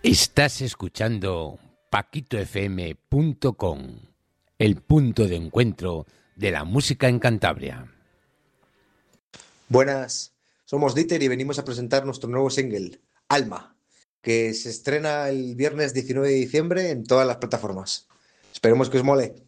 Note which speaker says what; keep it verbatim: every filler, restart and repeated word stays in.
Speaker 1: Estás escuchando paquito f m punto com, el punto de encuentro de la música en Cantabria.
Speaker 2: Buenas, somos Dieter y venimos a presentar nuestro nuevo single, Alma, que se estrena el viernes diecinueve de diciembre en todas las plataformas. Esperemos que os mole.